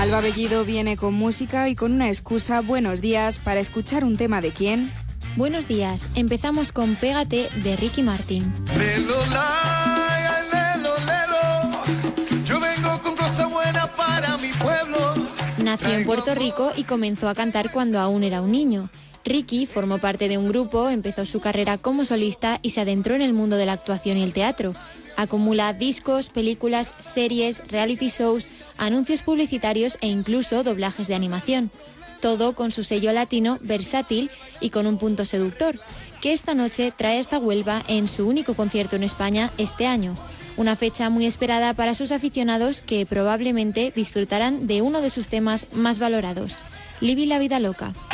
Alba Bellido viene con música y con una excusa. Buenos días para escuchar un tema de quién. Buenos días, empezamos con Pégate de Ricky Martin. Yo vengo con cosas buenas para mi pueblo. Nació en Puerto Rico y comenzó a cantar cuando aún era un niño. Ricky formó parte de un grupo, empezó su carrera como solista y se adentró en el mundo de la actuación y el teatro. Acumula discos, películas, series, reality shows, anuncios publicitarios e incluso doblajes de animación. Todo con su sello latino versátil y con un punto seductor, que esta noche trae hasta Huelva en su único concierto en España este año. Una fecha muy esperada para sus aficionados que probablemente disfrutarán de uno de sus temas más valorados, Living la vida loca.